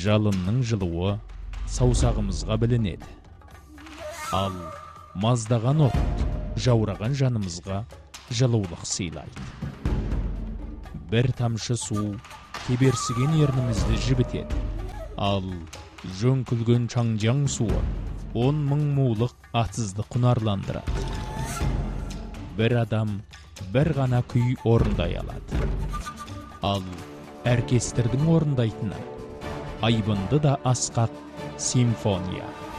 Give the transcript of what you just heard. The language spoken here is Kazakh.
Жалынның жылуы саусағымызға білінеді. Ал маздаған от жаураған жанымызға жылулық сыйлайды. Бір тамшы су кеберсіген ернімізді жібітеді. Ал жөңкілген чаңжаң суы 10 мың мулық атсызды құнарландырады. Бір адам бір ғана күй орындай алады. Ал оркестрдің орындайтыны айбынды да асқақ симфония.